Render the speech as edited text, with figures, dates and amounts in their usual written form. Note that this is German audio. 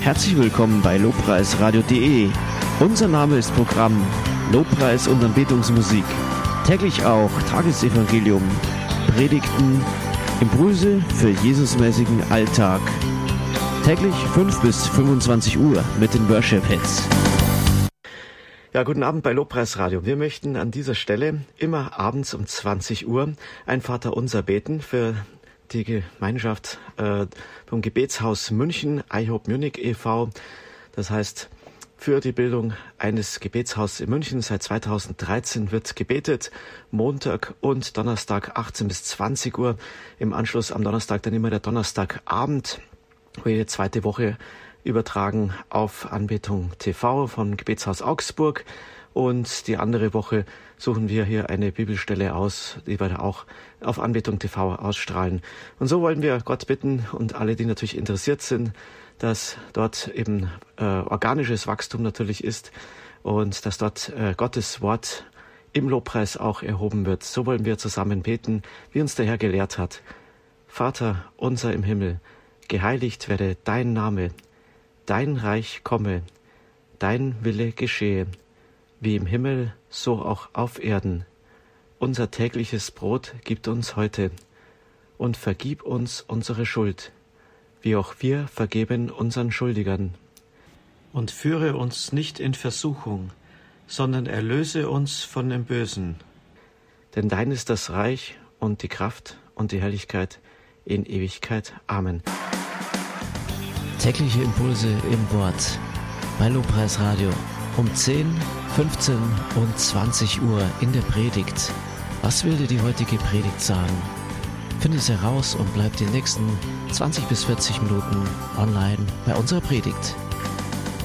Herzlich willkommen bei lobpreisradio.de. Unser Name ist Programm Lobpreis und Anbetungsmusik. Täglich auch Tagesevangelium, Predigten, Impulse für Jesusmäßigen Alltag. Täglich 5 bis 25 Uhr mit den Worship-Hits. Ja, guten Abend bei Lobpreisradio. Wir möchten an dieser Stelle immer abends um 20 Uhr ein Vaterunser beten für die Gemeinschaft vom Gebetshaus München, iHope Munich e.V. Das heißt, für die Bildung eines Gebetshauses in München seit 2013 wird gebetet, Montag und Donnerstag 18 bis 20 Uhr. Im Anschluss am Donnerstag dann immer der Donnerstagabend, wo wir die zweite Woche übertragen auf Anbetung TV von Gebetshaus Augsburg. Und die andere Woche suchen wir hier eine Bibelstelle aus, die wir auch auf Anbetung TV ausstrahlen. Und so wollen wir Gott bitten und alle, die natürlich interessiert sind, dass dort eben organisches Wachstum natürlich ist und dass dort Gottes Wort im Lobpreis auch erhoben wird. So wollen wir zusammen beten, wie uns der Herr gelehrt hat. Vater unser im Himmel, geheiligt werde dein Name, dein Reich komme, dein Wille geschehe, wie im Himmel, so auch auf Erden. Unser tägliches Brot gib uns heute und vergib uns unsere Schuld, wie auch wir vergeben unseren Schuldigern. Und führe uns nicht in Versuchung, sondern erlöse uns von dem Bösen. Denn dein ist das Reich und die Kraft und die Herrlichkeit in Ewigkeit. Amen. Tägliche Impulse im Wort bei Lobpreisradio um 10, 15 und 20 Uhr in der Predigt. Was will dir die heutige Predigt sagen? Finde es heraus und bleib die nächsten 20 bis 40 Minuten online bei unserer Predigt.